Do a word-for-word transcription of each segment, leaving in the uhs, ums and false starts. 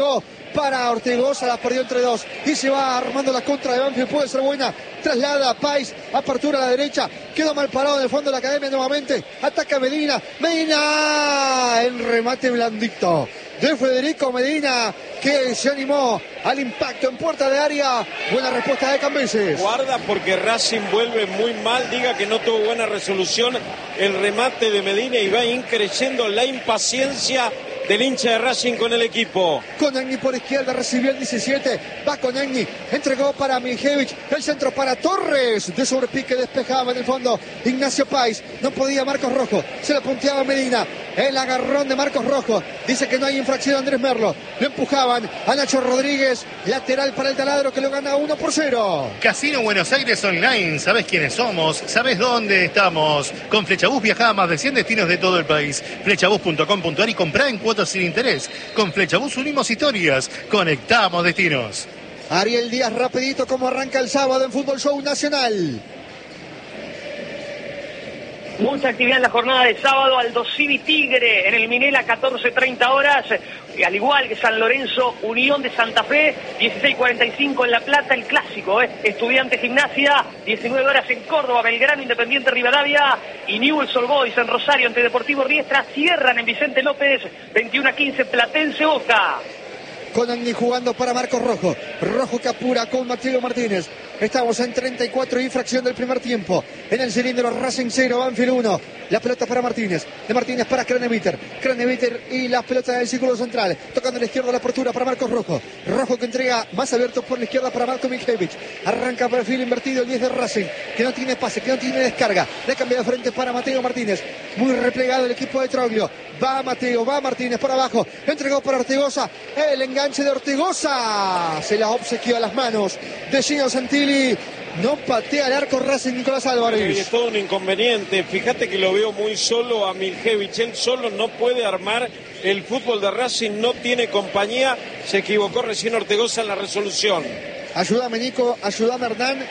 para Ortigosa, la perdió entre dos y se va armando la contra de Banfield, puede ser buena, traslada a Pais, apertura a la derecha, quedó mal parado en el fondo de la academia nuevamente, ataca Medina, Medina, el remate blandito de Federico Medina, que se animó al impacto en puerta de área. Buena respuesta de Cambeses. Guarda porque Racing vuelve muy mal, diga que no tuvo buena resolución el remate de Medina y va increciendo la impaciencia del hincha de Racing con el equipo. Konechny por izquierda, recibió el diecisiete, va Konechny, entregó para Miljevich, el centro para Torres, de sobrepique despejaba en el fondo Ignacio Pais, no podía Marcos Rojo, se lo punteaba Medina, el agarrón de Marcos Rojo, dice que no hay infracción Andrés Merlo, lo empujaban a Nacho Rodríguez, lateral para el taladro que lo gana uno por cero. Casino Buenos Aires Online, ¿sabés quiénes somos? ¿Sabés dónde estamos? Con Flechabús viajá a más de cien destinos de todo el país. Flechabús punto com punto ar y comprá en cuotas sin interés. Con Flechabús unimos historias, conectamos destinos. Ariel Díaz, rapidito como arranca el sábado en Fútbol Show Nacional. Mucha actividad en la jornada de sábado. Aldo Civi Tigre en el Minela, catorce treinta horas. Y al igual que San Lorenzo, Unión de Santa Fe, dieciséis cuarenta y cinco en La Plata, el clásico, ¿eh? Estudiantes Gimnasia, diecinueve horas en Córdoba, Belgrano, Independiente Rivadavia y Newell's Old Boys en Rosario ante Deportivo Riestra. Cierran en Vicente López, veintiuno a quince, Platense Boca. Konechny jugando para Marcos Rojo. Rojo que apura con Mateo Martínez. Estamos en treinta y cuatro y fracción del primer tiempo. En el cilindro Racing cero, Banfield uno. La pelota para Martínez. De Martínez para Craneviter. Craneviter y la pelota del círculo central. Tocando a la izquierda la apertura para Marcos Rojo. Rojo que entrega más abierto por la izquierda para Marco Miljevich. Arranca perfil invertido el diez de Racing. Que no tiene pase, que no tiene descarga. Le cambia de frente para Mateo Martínez. Muy replegado el equipo de Troglio. Va Mateo, va Martínez por abajo. Entregó para Ortigosa. El enganche de Ortigosa. Se la obsequió a las manos de Gino Santilli. No patea el arco Racing, Nicolás Álvarez. Es todo un inconveniente. Fíjate que lo veo muy solo a Miljevich. Él solo no puede armar el fútbol de Racing. No tiene compañía. Se equivocó recién Ortigosa en la resolución. Ayúdame, Nico. Ayúdame, Hernán.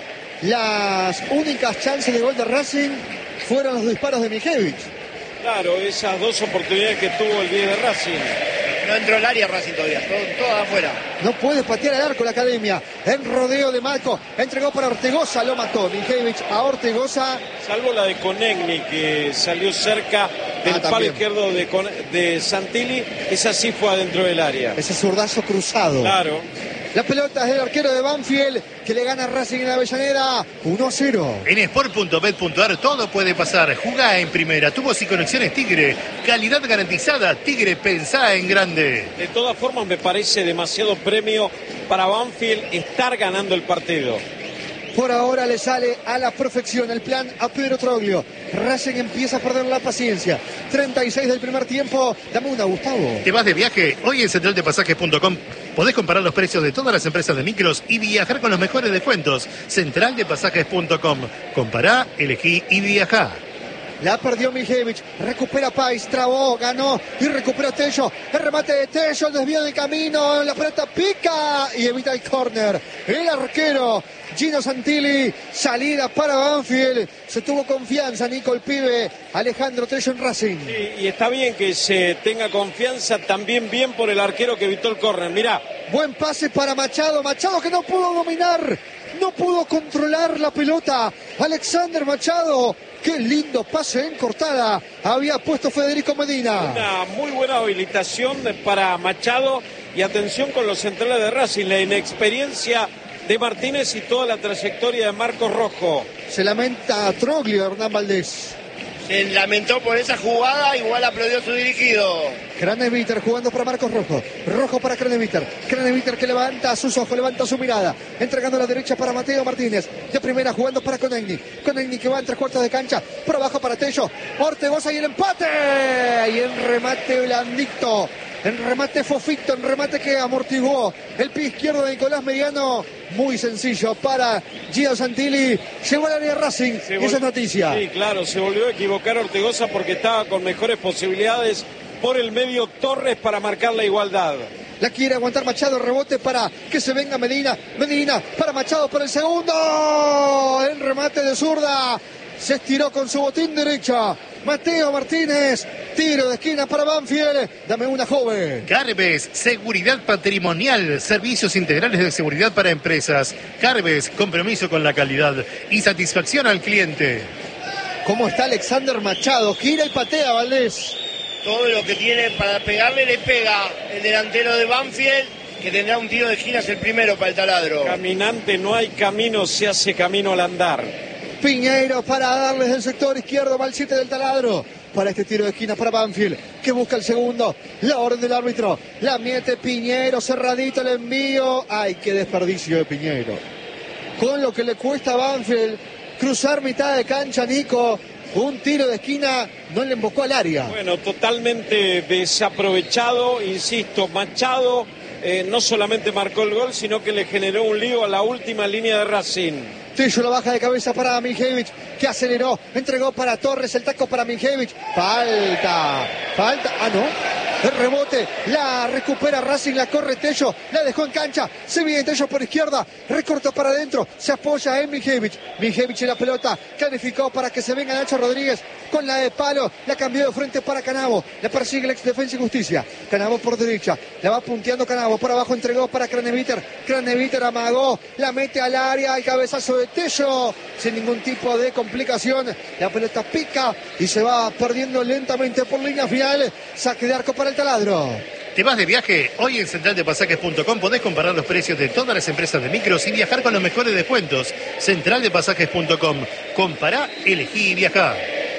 Las únicas chances de gol de Racing fueron los disparos de Miljevich. Claro, esas dos oportunidades que tuvo el diez de Racing. No entró el área Racing todavía, todo, todo afuera. No puede patear el arco la academia. En rodeo de Marco, entregó para Ortigosa, lo mató Miljevich a Ortigosa. Salvo la de Konechny, que salió cerca del ah, palo izquierdo de, de Santilli. Esa sí fue adentro del área. Ese zurdazo cruzado. Claro. La pelota es del arquero de Banfield, que le gana a Racing en la Avellaneda, uno a cero. En sport punto bet punto ar todo puede pasar. Jugá en primera. Tubos y conexiones Tigre. Calidad garantizada. Tigre, pensá en grande. De todas formas, me parece demasiado premio para Banfield estar ganando el partido. Por ahora le sale a la perfección el plan a Pedro Troglio. Racing empieza a perder la paciencia. treinta y seis del primer tiempo. Dame una, Gustavo. ¿Te vas de viaje? Hoy en central de pasajes punto com podés comparar los precios de todas las empresas de micros y viajar con los mejores descuentos. central de pasajes punto com. Compará, elegí y viajá. La perdió Miljevich, recupera Pais, trabó, ganó y recupera Tello. El remate de Tello, el desvío del camino, la pelota pica y evita el córner. El arquero Gino Santilli, salida para Banfield. Se tuvo confianza, Nico, el pibe Alejandro Tello en Racing. Sí, y está bien que se tenga confianza, también bien por el arquero que evitó el córner. Mirá. Buen pase para Machado, Machado que no pudo dominar, no pudo controlar la pelota. Alexander Machado. Qué lindo pase en cortada había puesto Federico Medina. Una muy buena habilitación para Machado y atención con los centrales de Racing, la inexperiencia de Martínez y toda la trayectoria de Marcos Rojo. Se lamenta Troglio, Hernán Valdés. Se lamentó por esa jugada, igual aplaudió su dirigido. Craneviter jugando para Marcos Rojo. Rojo para Craneviter. Craneviter que levanta sus ojos, levanta su mirada. Entregando a la derecha para Mateo Martínez. De primera jugando para Konechny. Konechny que va en tres cuartos de cancha. Por abajo para Tello. Ortigosa y el empate. Y el remate blandito. En remate fofito, en remate que amortiguó el pie izquierdo de Nicolás Mediano. Muy sencillo para Gino Santilli. Llegó al área Racing y esa es noticia. Sí, claro, se volvió a equivocar Ortigosa porque estaba con mejores posibilidades por el medio Torres para marcar la igualdad. La quiere aguantar Machado, rebote para que se venga Medina. Medina para Machado por el segundo. El remate de zurda. Se estiró con su botín derecha. Mateo Martínez Tiro de esquina para Banfield. Dame una, joven. Carves, seguridad patrimonial, servicios integrales de seguridad para empresas. Carves, compromiso con la calidad y satisfacción al cliente. ¿Cómo está Alexander Machado? Gira y patea, Valdés. Todo lo que tiene para pegarle le pega el delantero de Banfield, que tendrá un tiro de esquina, es el primero para el taladro. Caminante, no hay camino, se hace camino al andar. Piñeiro para darles el sector izquierdo, va el siete del taladro. Para este tiro de esquina para Banfield, que busca el segundo. La orden del árbitro. La mete Piñeiro, cerradito el envío. Ay, qué desperdicio de Piñeiro. Con lo que le cuesta a Banfield cruzar mitad de cancha, Nico. Un tiro de esquina no le embocó al área. Bueno, totalmente desaprovechado, insisto, Machado eh, no solamente marcó el gol, sino que le generó un lío a la última línea de Racing. Tello la baja de cabeza para Miljevich, que aceleró, entregó para Torres, el taco para Miljevich. Falta, falta, ah no. El rebote, la recupera Racing, la corre Tello, la dejó en cancha, se viene Tello por izquierda, recorta para adentro, se apoya en Miljevich. Miljevich en la pelota, clarificó para que se venga Nacho Rodríguez con la de palo, la cambió de frente para Canavo, la persigue el ex Defensa y Justicia. Canavo por derecha, la va punteando Canavo, por abajo entregó para Craneviter, Craneviter amagó, la mete al área, el cabezazo de Tello, sin ningún tipo de complicación, la pelota pica y se va perdiendo lentamente por línea final. Saque de arco para el taladro. ¿Te vas de viaje? Hoy en central de pasajes punto com podés comparar los precios de todas las empresas de micros y viajar con los mejores descuentos. central de pasajes punto com. Compará, elegí y viajá.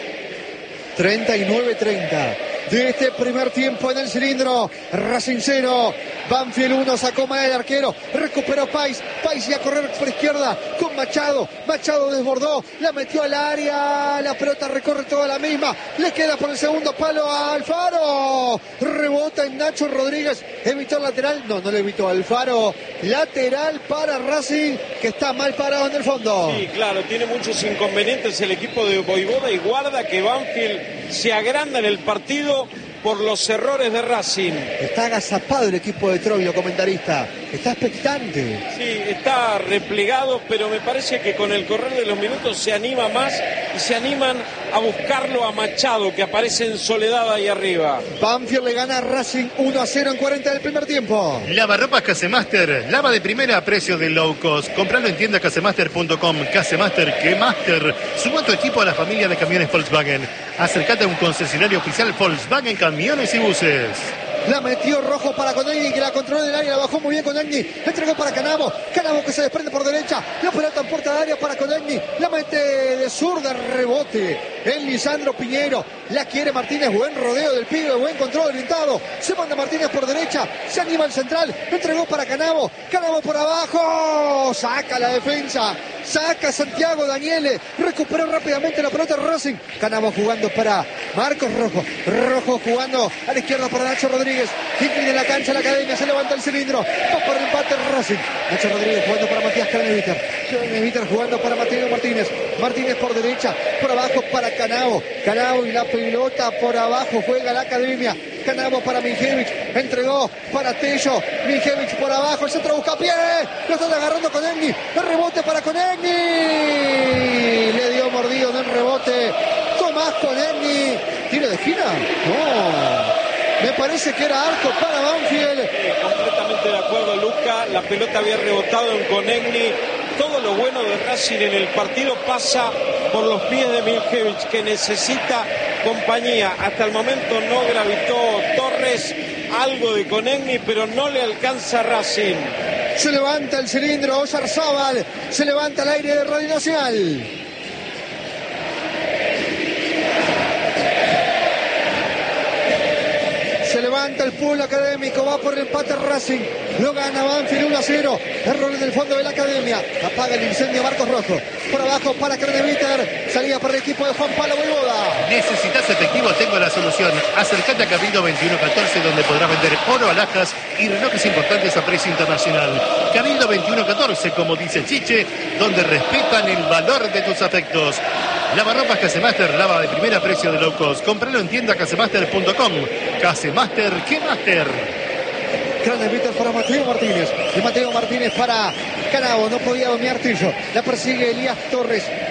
treinta y nueve treinta de este primer tiempo en el cilindro. Racing cero, Banfield uno, sacó mal el arquero, recuperó Pais, Pais y a correr por izquierda con Machado, Machado desbordó, la metió al área, la pelota recorre toda la misma, le queda por el segundo palo a Alfaro, rebota en Nacho Rodríguez, evitó el lateral, no, no le evitó Alfaro, lateral para Racing, que está mal parado en el fondo. Sí, claro, tiene muchos inconvenientes el equipo de Voivoda y guarda que Banfield se agranda en el partido por los errores de Racing. Está agazapado el equipo de Troilo, comentarista. Está expectante. Sí, está replegado, pero me parece que con el correr de los minutos se anima más y se animan a buscarlo a Machado, que aparece en soledad ahí arriba. Banfield le gana a Racing uno a cero en cuarenta del primer tiempo. Lavarropas Casemaster, lava de primera a precio de low cost. Compralo en tienda casemaster punto com. Casemaster, que master. Suma tu equipo a la familia de camiones Volkswagen. Acércate a un concesionario oficial Volkswagen Camiones y Buses. La metió Rojo para Conegni, que la controló del área, la bajó muy bien Conegni, entregó para Canavo, Canavo que se desprende por derecha, la pelota en puerta de área para Conegni, la mete de zurda, rebote en Lisandro Piñeiro, la quiere Martínez, buen rodeo del pibe, buen control orientado, se manda Martínez por derecha, se anima el central, entregó para Canavo, Canavo por abajo, saca la defensa, saca Santiago Daniele, recuperó rápidamente la pelota Racing, Canavo jugando para Marcos Rojo, Rojo jugando a la izquierda para Nacho Rodríguez, inclina en la cancha la Academia, se levanta el cilindro, va por el empate Racing, Nacho Rodríguez jugando para Matías Craneviter, Craneviter jugando para Mateo Martínez, Martínez por derecha, por abajo para Canavo, Canavo y la pelota por abajo, juega la Academia, Canavo para Miljevich, entregó para Tello, Miljevich por abajo, el centro busca pie, lo están agarrando Conegni, el rebote para Conegni, le dio mordido en el rebote, Tomás Conegni, tiro de esquina, no. Me parece que era arco para Banfield. Eh, completamente de acuerdo, Luca. La pelota había rebotado en Conegni. Todo lo bueno de Racing en el partido pasa por los pies de Miljevich, que necesita compañía. Hasta el momento no gravitó Torres, algo de Conegni, pero no le alcanza a Racing. Se levanta el cilindro, Oyarzábal. Se levanta el aire de Radio Nacional. Se levanta el pueblo académico, va por el empate Racing, lo gana Banfield uno a cero, error en el fondo de la Academia, apaga el incendio Marcos Rojo, por abajo para Craneviter, salida para el equipo de Juan Pablo Voivoda. ¿Necesitas efectivo? Tengo la solución. Acércate a Cabildo veintiuno catorce, donde podrás vender oro, alhajas y relojes importantes a precio internacional. Cabildo veintiuno catorce, como dice Chiche, donde respetan el valor de tus afectos. Lavarropas Casemaster, lava de primera a precio de low cost. Compralo en tienda casemaster punto com. Casemaster, ¿qué master? Craneviter para Mateo Martínez, y Mateo Martínez para Canavo, no podía dominar Tillo, la persigue Elías Torres,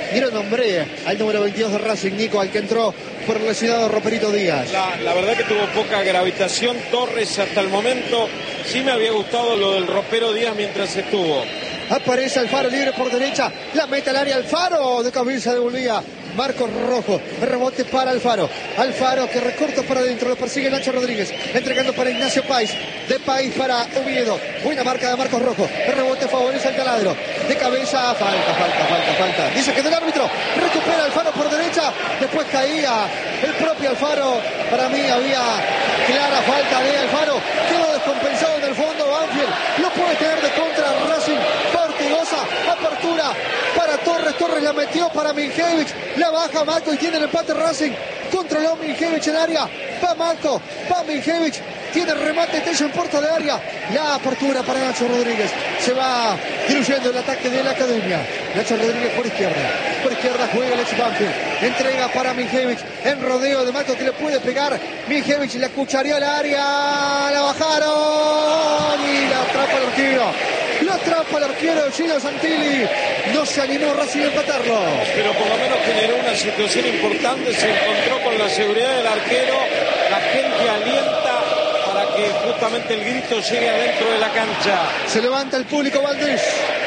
Ni lo nombré al número veintidós de Racing, Nico, al que entró por el lesionado Roperito Díaz. La, la verdad que tuvo poca gravitación Torres hasta el momento. Sí me había gustado lo del Ropero Díaz mientras estuvo. Aparece Alfaro libre por derecha, la mete al área Alfaro, de cabeza devolvía Marcos Rojo, el rebote para Alfaro, Alfaro que recorta para adentro, lo persigue Nacho Rodríguez, entregando para Ignacio Páez, de Páez para Oviedo, buena marca de Marcos Rojo, el rebote favorece al Taladro, de cabeza, falta, falta, falta, falta, dice que del árbitro, recupera Alfaro por derecha, después caía el propio Alfaro, para mí había clara falta de Alfaro, quedó descompensado en el fondo, Banfield lo puede tener de contra Racing, Ortigosa, apertura para Torres, Torres la metió para Miljevich, la baja Marco y tiene el empate Racing, controló Miljevich en área, va Marco, va Miljevich, tiene el remate Tello en puerta de área, la apertura para Nacho Rodríguez, se va diluyendo el ataque de la Academia, Nacho Rodríguez por izquierda, por izquierda juega el ex Banfield, entrega para Miljevich, en rodeo de Marco que le puede pegar, Miljevich la cuchareó al área, la bajaron y la atrapa el arquero. Lo atrapa el arquero Gino Santilli. No se animó Racing a empatarlo. Pero por lo menos generó una situación importante. Se encontró con la seguridad del arquero. La gente alienta para que justamente el grito llegue adentro de la cancha. Se levanta el público Valdés.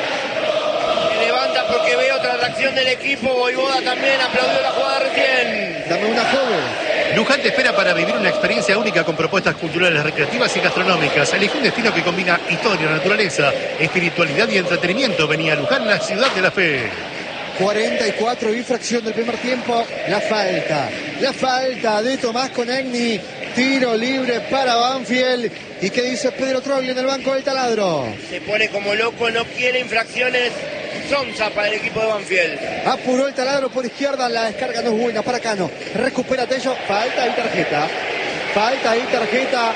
Se levanta porque ve otra reacción del equipo. Voivoda también aplaudió la jugada recién. Dame una joven. Luján te espera para vivir una experiencia única con propuestas culturales, recreativas y gastronómicas. Elige un destino que combina historia, naturaleza, espiritualidad y entretenimiento. Venía a Luján, la ciudad de la fe. cuarenta y cuatro y fracción del primer tiempo. La falta. La falta de Tomás Conegni. Tiro libre para Banfield. ¿Y qué dice Pedro Troglio en el banco del Taladro? Se pone como loco, no quiere infracciones. Sonsa para el equipo de Banfield. Apuró el Taladro por izquierda, la descarga no es buena para Cano. Recupera Tello, falta y tarjeta. Falta y tarjeta.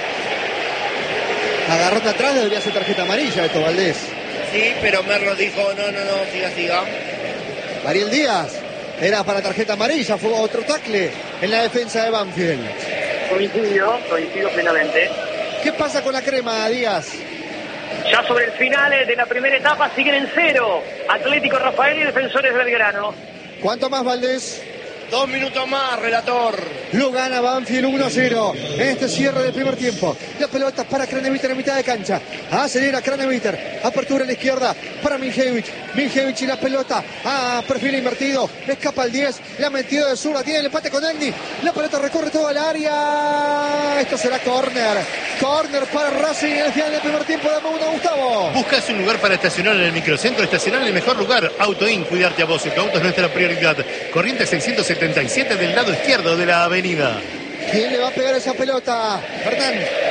Agarró de atrás, debería ser tarjeta amarilla esto, Valdés. Sí, pero Merlo dijo, no, no, no, siga, siga. Ariel Díaz, era para tarjeta amarilla, fue otro tackle en la defensa de Banfield. Coincido, coincido plenamente. ¿Qué pasa con la crema, Díaz? Ya sobre el final de la primera etapa siguen en cero. Atlético Rafael y Defensores Belgrano. ¿Cuánto más, Valdés? Dos minutos más, relator. Lo gana Banfield uno a cero en este cierre del primer tiempo. La pelota para Craneviter en mitad de cancha. Acelera Craneviter. Apertura a la izquierda para Miljevich. Miljevich y la pelota. Ah, perfil invertido. Escapa el diez. La metió de zurda. Tiene el empate con Egni. La pelota recorre toda el área. Esto será córner. Córner para Racing en el final del primer tiempo. Dame uno, Gustavo. ¿Buscas un lugar para estacionar en el microcentro? Estacionar en el mejor lugar. Autoin, cuidarte a vos. Tu auto es nuestra prioridad. Corriente seiscientos setenta y siete del lado izquierdo de la avenida. ¿Quién le va a pegar esa pelota? Hernán.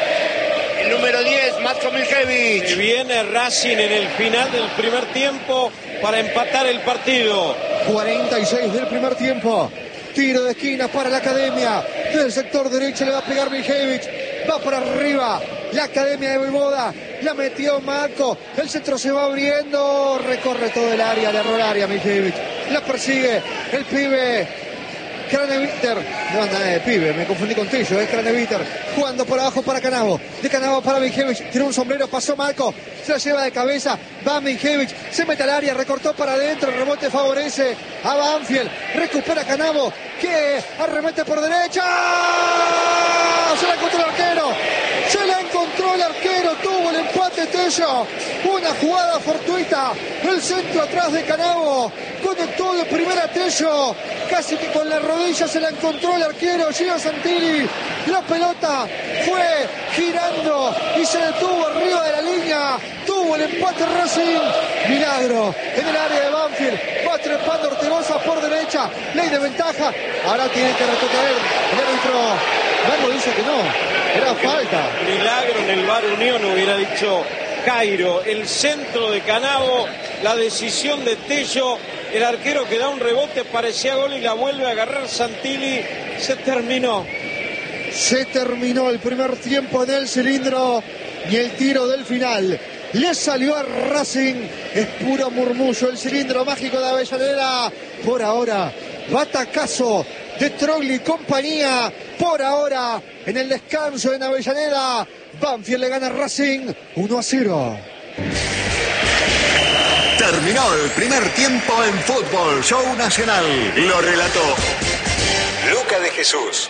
El número diez, Matko Miljevich. Y viene Racing en el final del primer tiempo para empatar el partido. cuarenta y seis del primer tiempo. Tiro de esquina para la Academia. Del sector derecho le va a pegar Miljevich. Va para arriba. La Academia de Voivoda. La metió Marco. El centro se va abriendo. Recorre todo el área. Le error área Miljevich. La persigue el pibe. Craneviter, no, nada de pibe, me confundí con Tello, es Craneviter, jugando por abajo para Canavo, de Canavo para Miljevich, tiró un sombrero, pasó Marco, se la lleva de cabeza, va Miljevich, se mete al área, recortó para adentro, el rebote favorece a Banfield, recupera Canavo, que arremete por derecha, se la encontró el arquero, se la encontró el arquero, tuvo el empate Tello, una jugada fortuita, el centro atrás de Canavo, conectó de primera Tello, casi que con la rodilla se la encontró el arquero Gino Santilli, la pelota fue girando y se detuvo arriba de la línea, tuvo el empate Racing, milagro en el área de Banfield, va trepando Ortigosa por derecha, ley de ventaja, ahora tiene que retroceder el árbitro, Marco dice que no, era falta. Milagro en el V A R Unión hubiera dicho Cairo, el centro de Canavo, la decisión de Tello, el arquero que da un rebote, parecía gol y la vuelve a agarrar Santilli, se terminó. Se terminó el primer tiempo en el cilindro y el tiro del final le salió a Racing, es puro murmullo, el cilindro mágico de Avellaneda, por ahora, batacazo de Troglio y compañía, por ahora, en el descanso en Avellaneda, Banfield le gana a Racing uno a cero. Terminó el primer tiempo en Fútbol Show Nacional. Lo relató Luca de Jesús.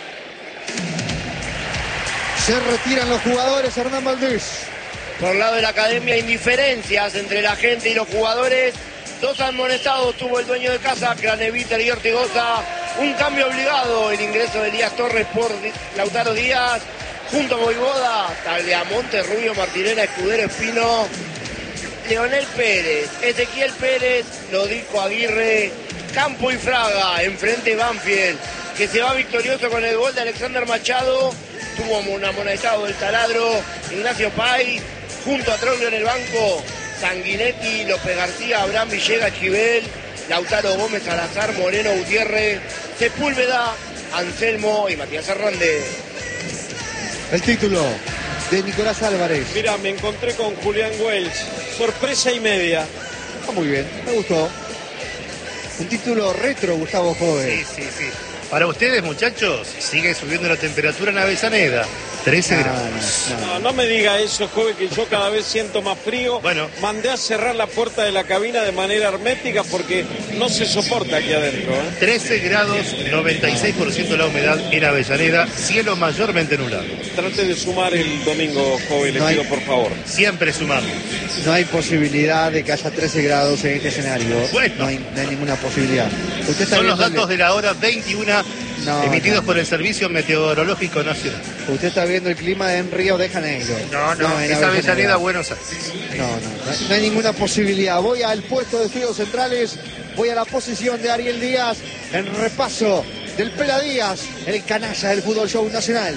Se retiran los jugadores, Hernán Valdés. Por lado de la academia, indiferencias entre la gente y los jugadores. Dos amonestados tuvo el dueño de casa, Craneviter y Ortigosa. Un cambio obligado, el ingreso de Elías Torres por Lautaro Díaz. Junto a Voivoda, Tagliamonte, Rubio, Martinera, Escudero, Espino, Leonel Pérez, Ezequiel Pérez, Lodico Aguirre, Campo y Fraga. Enfrente Banfield, que se va victorioso con el gol de Alexander Machado. Tuvo un amonestado del Taladro, Ignacio Pay. Junto a Troglio en el banco, Sanguinetti, López García, Abraham Villegas, Chivel, Lautaro Gómez, Salazar, Moreno, Gutiérrez, Sepúlveda, Anselmo y Matías Hernández. El título de Nicolás Álvarez. Mira, me encontré con Julián Welch. Sorpresa y media. Ah, muy bien, me gustó. Un título retro, Gustavo Jove. Sí, sí, sí. Para ustedes, muchachos, sigue subiendo la temperatura en Avellaneda. trece No, grados. no, no. No, no me diga eso, joven, que yo cada vez siento más frío. Bueno. Mandé a cerrar la puerta de la cabina de manera hermética porque no se soporta aquí adentro, ¿eh? trece grados, noventa y seis por ciento la humedad en Avellaneda, cielo mayormente nublado. Trate de sumar el domingo, joven, le No hay- pido por favor. Siempre sumando. No hay posibilidad de que haya trece grados en este escenario. Bueno. No hay, no hay ninguna posibilidad. Usted está Son los viendo el- datos de la hora veintiuna No, emitidos no. por el Servicio Meteorológico Nacional. Usted está viendo el clima en Río de Janeiro. No, no, en es Avellaneda, Buenos Aires. No, no, no hay, no hay ninguna posibilidad. Voy al puesto de estudios centrales, voy a la posición de Ariel Díaz, en repaso del Pela Díaz, el canalla del Fútbol Show Nacional.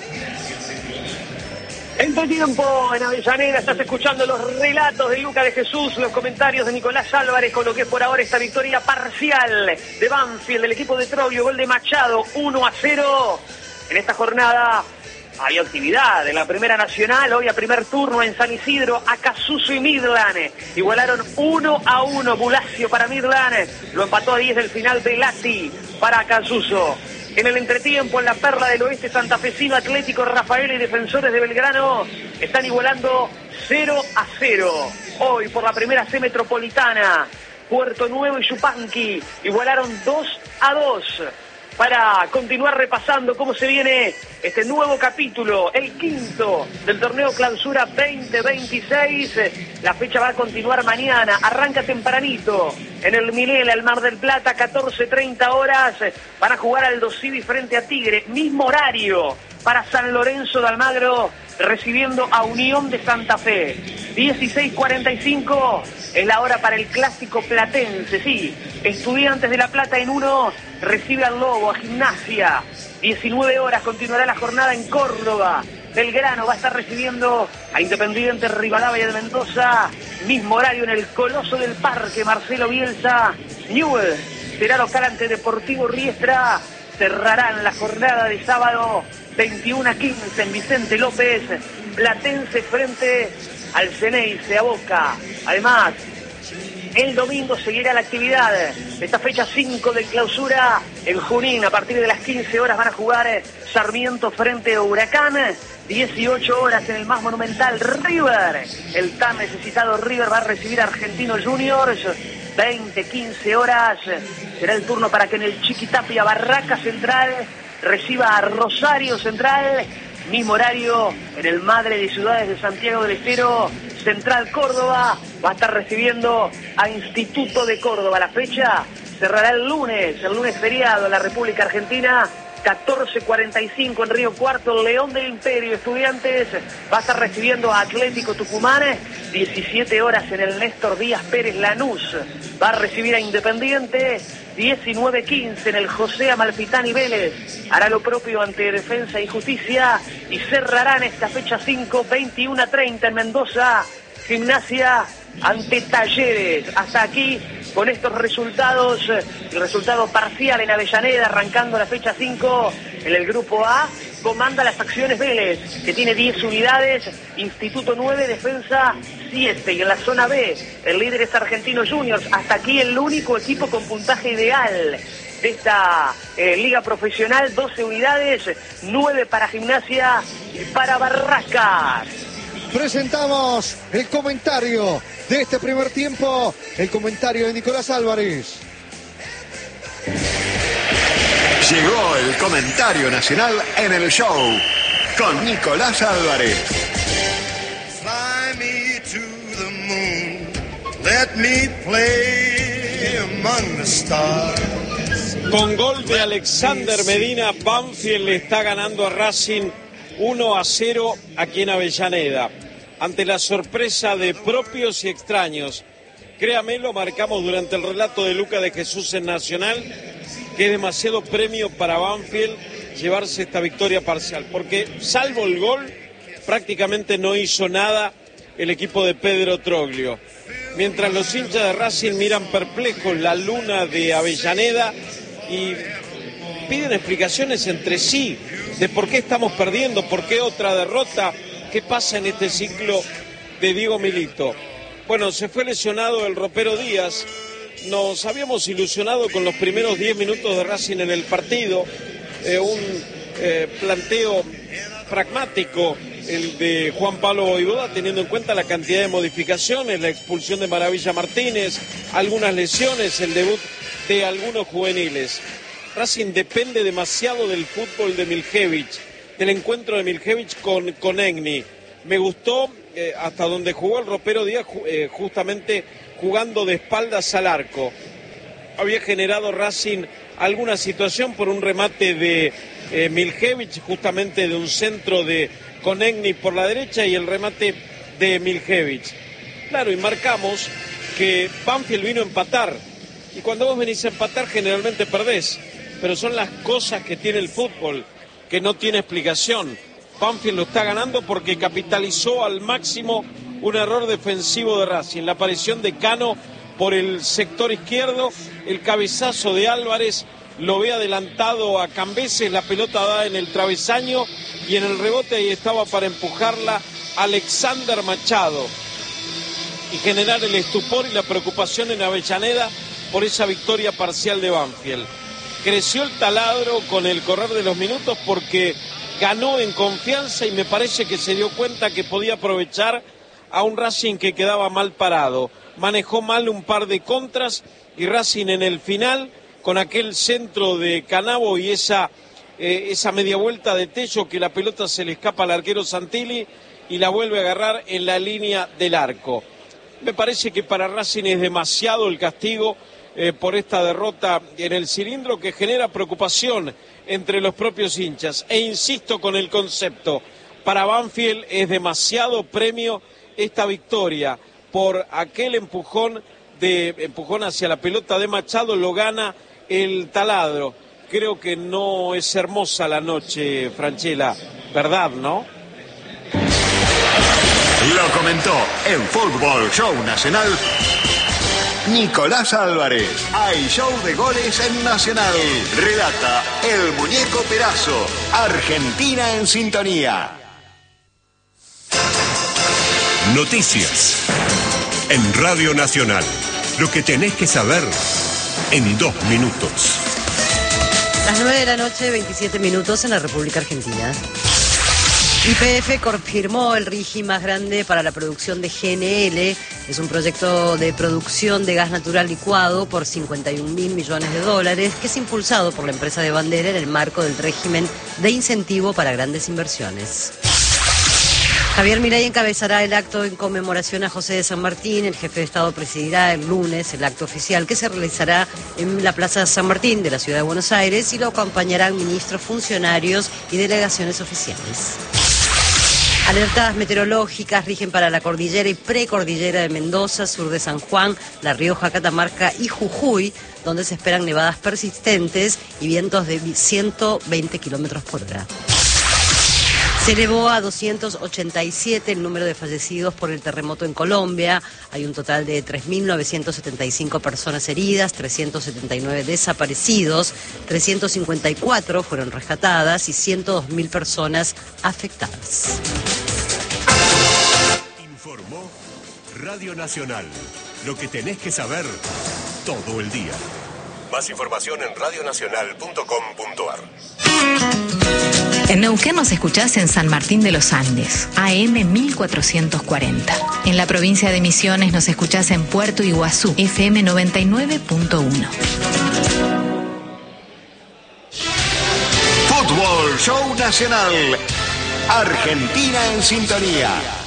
Entretiempo en Avellaneda, estás escuchando los relatos de Luca de Jesús, los comentarios de Nicolás Álvarez con lo que es por ahora esta victoria parcial de Banfield, del equipo de Troglio, gol de Machado, uno a cero. En esta jornada hay actividad en la Primera Nacional, hoy a primer turno en San Isidro, Acasuso y Midland. Igualaron uno a uno, Bulacio para Midland, lo empató a diez del final Velati para Acasuso. En el entretiempo, en la perla del oeste santafesino, Atlético Rafael y Defensores de Belgrano están igualando cero a cero. Hoy por la primera C metropolitana, Puerto Nuevo y Yupanqui igualaron dos a dos. Para continuar repasando cómo se viene este nuevo capítulo, el quinto del torneo Clausura veinte veintiséis. La fecha va a continuar mañana, arranca tempranito en el Minela, el Mar del Plata, catorce treinta horas. Van a jugar Aldo Civi frente a Tigre, mismo horario para San Lorenzo de Almagro, recibiendo a Unión de Santa Fe. dieciséis cuarenta y cinco es la hora para el clásico platense, sí. Estudiantes de La Plata en uno recibe al Lobo, a Gimnasia. diecinueve horas continuará la jornada en Córdoba. Belgrano va a estar recibiendo a Independiente Rivadavia de Mendoza. Mismo horario en el Coloso del Parque, Marcelo Bielsa. Newell será local ante Deportivo Riestra. Cerrarán la jornada de sábado veintiuno a quince en Vicente López. Platense frente al Ceneice, a Boca. Además, el domingo seguirá la actividad de esta fecha cinco de Clausura en Junín. A partir de las quince horas van a jugar Sarmiento frente a Huracán. dieciocho horas en el más monumental River. El tan necesitado River va a recibir a Argentinos Juniors. veinte, quince horas será el turno para que en el Chiquitapia Barraca Central reciba a Rosario Central. Mismo horario en el Madre de Ciudades de Santiago del Estero. Central Córdoba va a estar recibiendo a Instituto de Córdoba. La fecha cerrará el lunes, el lunes feriado en la República Argentina. catorce cuarenta y cinco en Río Cuarto, León del Imperio Estudiantes va a estar recibiendo a Atlético Tucumán. diecisiete horas en el Néstor Díaz Pérez Lanús va a recibir a Independiente. diecinueve quince en el José Amalfitani Vélez hará lo propio ante Defensa y Justicia. Y cerrarán esta fecha cinco, veintiuno treinta en Mendoza, Gimnasia ante Talleres. Hasta aquí con estos resultados, el resultado parcial en Avellaneda, arrancando la fecha cinco. En el grupo A comanda las acciones Vélez, que tiene diez unidades, Instituto nueve, Defensa siete. Y en la zona B, el líder es Argentinos Juniors. Hasta aquí el único equipo con puntaje ideal de esta eh, liga profesional, doce unidades, nueve para Gimnasia y para Barracas. presentamos el comentario de este primer tiempo, el comentario de Nicolás Álvarez. Llegó el comentario nacional en el show con Nicolás Álvarez. Fly me to the moon, let me play among the stars. Con gol de Alexander Medina, Banfield le está ganando a Racing uno a cero aquí en Avellaneda. Ante la sorpresa de propios y extraños, créame, lo marcamos durante el relato de Luca de Jesús en Nacional, que es demasiado premio para Banfield llevarse esta victoria parcial, porque salvo el gol, prácticamente no hizo nada el equipo de Pedro Troglio. Mientras los hinchas de Racing miran perplejos la luna de Avellaneda y piden explicaciones entre sí de por qué estamos perdiendo, por qué otra derrota, qué pasa en este ciclo de Diego Milito. Bueno, se fue lesionado el ropero Díaz. Nos habíamos ilusionado con los primeros diez minutos de Racing en el partido, eh, un eh, planteo pragmático el de Juan Pablo Voivoda, teniendo en cuenta la cantidad de modificaciones, la expulsión de Maravilla Martínez, algunas lesiones, el debut de algunos juveniles. Racing depende demasiado del fútbol de Miljevic, del encuentro de Miljevic con Conegni. Me gustó eh, hasta donde jugó el ropero Díaz, eh, justamente jugando de espaldas al arco. Había generado Racing alguna situación por un remate de eh, Miljevic, justamente de un centro de Conegni por la derecha y el remate de Miljevic. Claro, y marcamos que Banfield vino a empatar. Y cuando vos venís a empatar generalmente perdés. Pero son las cosas que tiene el fútbol, que no tiene explicación. Banfield lo está ganando porque capitalizó al máximo un error defensivo de Racing. La aparición de Cano por el sector izquierdo, el cabezazo de Álvarez, lo ve adelantado a Cambeses, la pelota da en el travesaño y en el rebote ahí estaba para empujarla Alexander Machado y generar el estupor y la preocupación en Avellaneda por esa victoria parcial de Banfield. Creció el taladro con el correr de los minutos porque ganó en confianza y me parece que se dio cuenta que podía aprovechar a un Racing que quedaba mal parado. Manejó mal un par de contras y Racing en el final, con aquel centro de Canavo y esa, eh, esa media vuelta de Tello, que la pelota se le escapa al arquero Santilli y la vuelve a agarrar en la línea del arco. Me parece que para Racing es demasiado el castigo eh, por esta derrota en el cilindro, que genera preocupación entre los propios hinchas. E insisto con el concepto, para Banfield es demasiado premio esta victoria por aquel empujón, de, empujón hacia la pelota de Machado, lo gana el taladro. Creo que no es hermosa la noche, Franchella, ¿verdad, no? Lo comentó en Fútbol Show Nacional Nicolás Álvarez. Hay show de goles en Nacional. Relata el Muñeco Perazo. Argentina en sintonía. Noticias en Radio Nacional. Lo que tenés que saber en dos minutos. Las nueve de la noche, veintisiete minutos en la República Argentina. Y P F confirmó el RIGI más grande para la producción de G N L. Es un proyecto de producción de gas natural licuado por cincuenta y un mil millones de dólares que es impulsado por la empresa de Bandera en el marco del régimen de incentivo para grandes inversiones. Javier Milei encabezará el acto en conmemoración a José de San Martín. El jefe de Estado presidirá el lunes el acto oficial que se realizará en la Plaza San Martín de la Ciudad de Buenos Aires y lo acompañarán ministros, funcionarios y delegaciones oficiales. Alertas meteorológicas rigen para la cordillera y precordillera de Mendoza, sur de San Juan, La Rioja, Catamarca y Jujuy, donde se esperan nevadas persistentes y vientos de ciento veinte kilómetros por hora. Se elevó a doscientos ochenta y siete el número de fallecidos por el terremoto en Colombia. Hay un total de tres mil novecientas setenta y cinco personas heridas, trescientos setenta y nueve desaparecidos, trescientas cincuenta y cuatro fueron rescatadas y ciento dos mil personas afectadas. Informó Radio Nacional. Lo que tenés que saber todo el día. Más información en radionacional punto com punto ar. En Neuquén nos escuchás en San Martín de los Andes, A M mil cuatrocientos cuarenta. En la provincia de Misiones nos escuchás en Puerto Iguazú, F M noventa y nueve punto uno. Fútbol Show Nacional. Argentina en sintonía.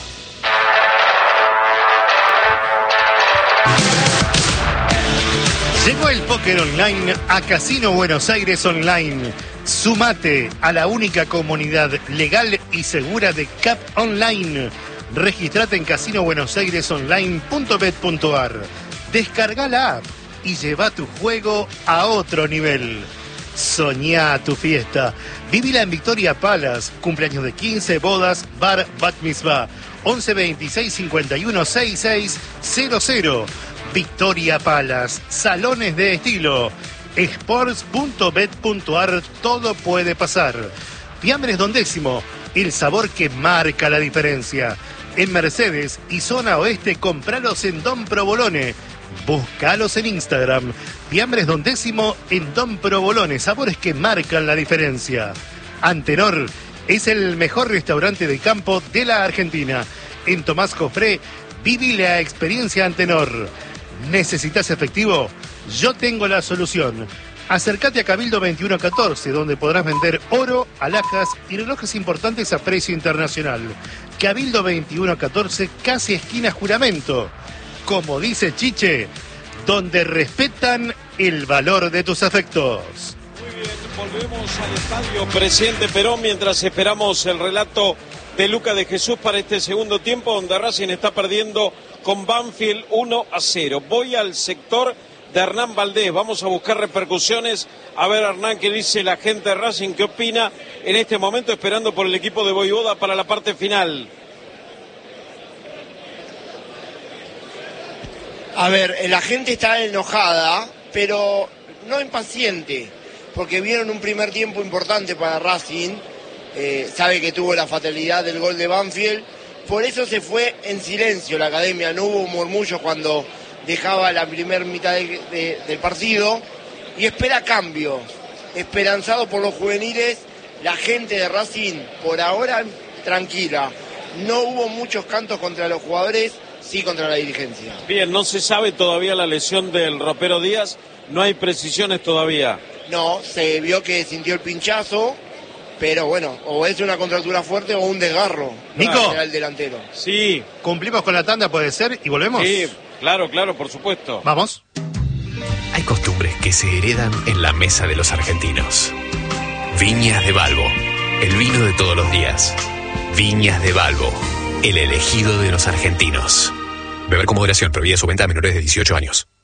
Llegó el póker online a Casino Buenos Aires Online. Sumate a la única comunidad legal y segura de C A P Online. Registrate en casino buenos aires online punto bet punto ar. Descarga la app y lleva tu juego a otro nivel. Soñá tu fiesta. Vivila en Victoria Palace. Cumpleaños de quince, bodas, bar, bat mitzvah. once veintiséis cincuenta y uno sesenta y seis cero cero. Victoria Palace. Salones de estilo. sports punto bet punto ar. Todo puede pasar. Fiambres Don Décimo. El sabor que marca la diferencia. En Mercedes y zona oeste, compralos en Don Provolone. Búscalos en Instagram. Fiambres Don Décimo en Don Provolone. Sabores que marcan la diferencia. Antenor es el mejor restaurante de campo de la Argentina. En Tomás Jofré, viví la experiencia Antenor. ¿Necesitas efectivo? Yo tengo la solución. Acércate a Cabildo veintiuno catorce, donde podrás vender oro, alhajas y relojes importantes a precio internacional. Cabildo veintiuno catorce, casi esquina Juramento. Como dice Chiche, donde respetan el valor de tus afectos. Muy bien, volvemos al estadio Presidente Perón mientras esperamos el relato de Luca de Jesús para este segundo tiempo, donde Racing está perdiendo con Banfield uno a cero. Voy al sector de Hernán Valdés, vamos a buscar repercusiones. A ver, Hernán, qué dice la gente de Racing, qué opina en este momento, esperando por el equipo de Voivoda para la parte final. A ver, la gente está enojada, pero no impaciente, porque vieron un primer tiempo importante para Racing. Eh, sabe que tuvo la fatalidad del gol de Banfield, por eso se fue en silencio la academia, no hubo murmullos cuando dejaba la primera mitad de, de, del partido, y espera cambios, esperanzado por los juveniles. La gente de Racing por ahora tranquila, no hubo muchos cantos contra los jugadores, sí contra la dirigencia. Bien, no se sabe todavía la lesión del ropero Díaz, no hay precisiones todavía. No, se vio que sintió el pinchazo, pero bueno, o es una contractura fuerte o un desgarro. Nico, el delantero. Sí. ¿Cumplimos con la tanda, puede ser, y volvemos? Sí, claro, claro, por supuesto. Vamos. Hay costumbres que se heredan en la mesa de los argentinos. Viñas de Balbo, el vino de todos los días. Viñas de Balbo, el elegido de los argentinos. Beber con moderación, prohibida su venta a menores de dieciocho años.